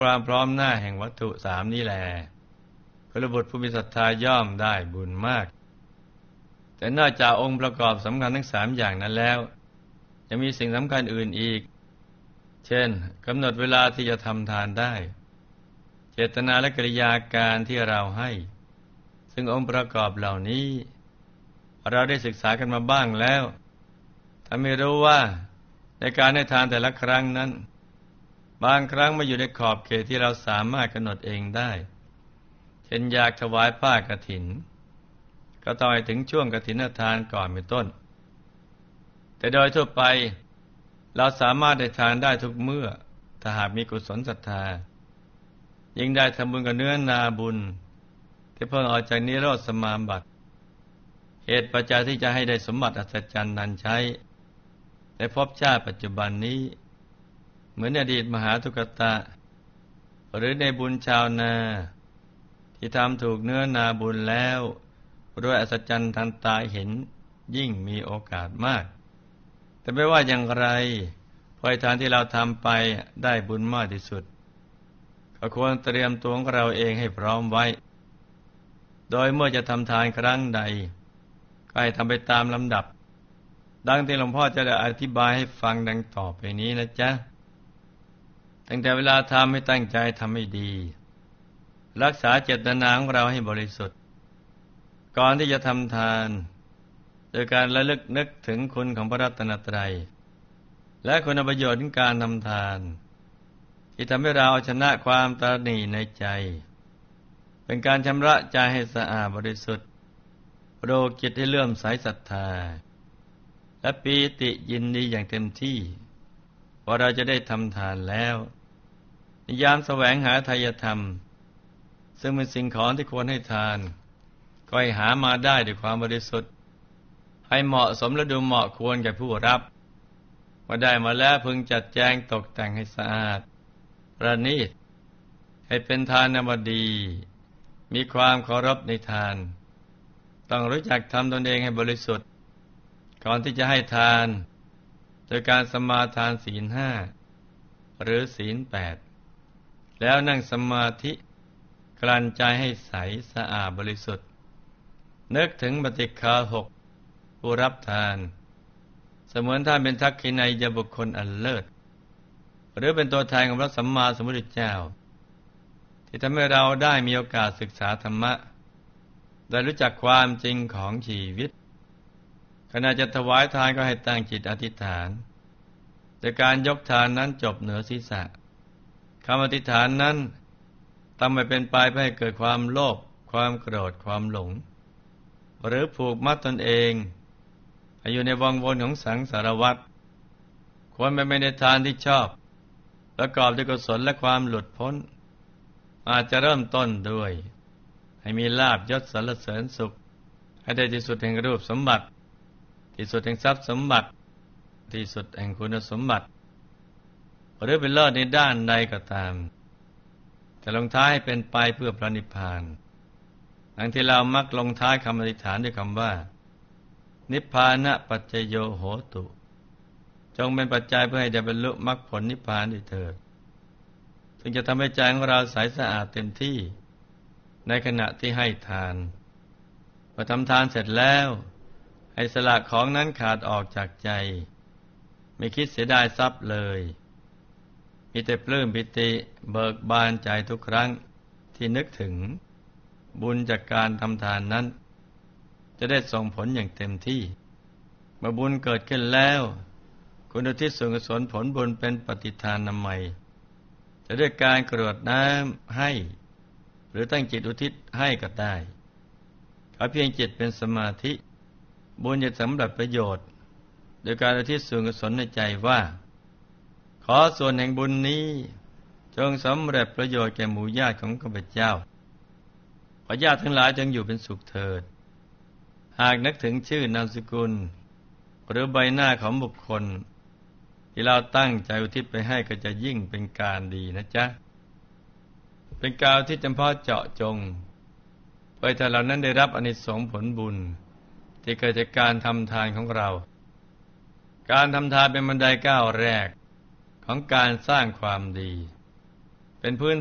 ความพร้อมหน้าแห่งวัตถุสามนี้แลกุลบุตรผู้มีศรัทธาย่อมได้บุญมากแต่นอกจากองค์ประกอบสำคัญทั้งสามอย่างนั้นแล้วยังมีสิ่งสำคัญอื่นอีกเช่นกำหนดเวลาที่จะทำทานได้เจตนาและกิริยาการที่เราให้ซึ่งองค์ประกอบเหล่านี้เราได้ศึกษากันมาบ้างแล้วถ้าไม่รู้ว่าในการให้ทานแต่ละครั้งนั้นบางครั้งมาอยู่ในขอบเขตที่เราสามารถกำหนดเองได้เช่นอยากถวายผ้ากฐินก็ต้องให้ถึงช่วงกฐินทานก่อนเป็นต้นแต่โดยทั่วไปเราสามารถได้ทานได้ทุกเมื่อถ้าหากมีกุศลศรัทธายิ่งได้ทำบุญกับเนื้อนาบุญที่เพิ่งออกจากนิโรธสมาบัติเหตุปัจจัยที่จะให้ได้สมบัติอัศจรรย์นั้นใช้ในภพชาติปัจจุบันนี้เหมือนอดีตมหาทุกตะหรือในบุญชาวนาที่ทำถูกเนื้อนาบุญแล้วด้วยอัศจรรย์ทันตาเห็นยิ่งมีโอกาสมากแต่ไม่ว่าอย่างไรพอทานที่เราทำไปได้บุญมากที่สุดก็ควรเตรียมตัวของเราเองให้พร้อมไว้โดยเมื่อจะทำทานครั้งใดก็ให้ทำไปตามลำดับดังที่หลวงพ่อจะได้อธิบายให้ฟังดังต่อไปนี้นะจ๊ะตั้งแต่เวลาทำให้ตั้งใจทำให้ดีรักษาเจตนาของเราให้บริสุทธิ์ก่อนที่จะทำทานโดยการระลึกนึกถึงคุณของพระรัตนตรัยและคุณประโยชน์ของการทำทานที่ทำให้เราชนะความตระหนี่ในใจเป็นการชำระใจให้สะอาดบริสุทธิ์ปลุกจิตให้เลื่อมใสศรัทธาและปีติยินดีอย่างเต็มที่พอเราจะได้ทำทานแล้วในยามแสวงหาไทยธรรมซึ่งเป็นสิ่งของที่ควรให้ทานก็ให้หามาได้ด้วยความบริสุทธิ์ให้เหมาะสมและดูเหมาะควรแก่ผู้รับเมื่อได้มาแล้วพึงจัดแจงตกแต่งให้สะอาดประณีตให้เป็นทานบดีมีความเคารพในทานต้องรู้จักทำตนเองให้บริสุทธิ์ก่อนที่จะให้ทานโดยการสมาทานศีล 5หรือศีล 8แล้วนั่งสมาธิกลั่นใจให้ใสสะอาดบริสุทธิ์นึกถึงปฏิฆาหกผู้รับทานเสมือนท่านเป็นทักขินัยบุคคลอันเลิศหรือเป็นตัวแทนของพระสัมมาสัมพุทธเจ้าที่ทำให้เราได้มีโอกาสศึกษาธรรมะได้รู้จักความจริงของชีวิตขณะจะถวายทานก็ให้ตั้งจิตอธิษฐานแต่การยกทานนั้นจบเหนือศีรษะคำอธิษฐานนั้นต้องไม่เป็นไปเพื่อให้เกิดความโลภความโกรธความหลงหรือผูกมัดตนเองให้อยู่ในวังวนของสังสารวัฏควรเป็นในทานที่ชอบประกอบด้วยกุศลและความหลุดพ้นอาจจะเริ่มต้นด้วยให้มีลาภยศสรรเสริญสุขให้ได้ที่สุดแห่งรูปสมบัติที่สุดแห่งทรัพย์สมบัติที่สุดแห่งคุณสมบัติหรือเป็นเลิศในด้านใดก็ตามแต่ลงท้ายให้เป็นไปเพื่อพระนิพพานดังที่เรามักลงท้ายคำอธิษฐานด้วยคำว่านิพพานะปัจจโยโหตุจงเป็นปัจจัยเพื่อให้ได้บรรลุมรรคผลนิพพานด้วยเถิดซึ่งจะทำให้ใจของเราใสสะอาดเต็มที่ในขณะที่ให้ทานพอทำทานเสร็จแล้วให้สละของนั้นขาดออกจากใจไม่คิดเสียดายทรัพย์เลยมีแต่ปลื้มปิติเบิกบานใจทุกครั้งที่นึกถึงบุญจากการทำทานนั้นจะได้ส่งผลอย่างเต็มที่เมื่อบุญเกิดขึ้นแล้วคุณอุทิศส่วนกุศลผลบุญเป็นปฏิทานนามัยจะด้วยการกรวดน้ำให้หรือตั้งจิตอุทิศให้ก็ได้ขอเพียงจิตเป็นสมาธิบุญจะสำเร็จประโยชน์โดยการอุทิศส่วนกุศลในใจว่าขอส่วนแห่งบุญนี้จงสำเร็จประโยชน์แก่หมู่ญาติของข้าพเจ้าขอญาติทั้งหลายจงอยู่เป็นสุขเถิดหากนึกถึงชื่อนามสกุลหรือใบหน้าของบุคคลที่เราตั้งใจอุทิศไปให้ก็จะยิ่งเป็นการดีนะจ๊ะเป็นการที่จำเพาะเจาะจงเพื่อให้เรานั้นได้รับอานิสงส์ผลบุญที่เกิดจากการทำทานของเราการทำทานเป็นบันไดก้าวแรกของการสร้างความดีเป็นพื้น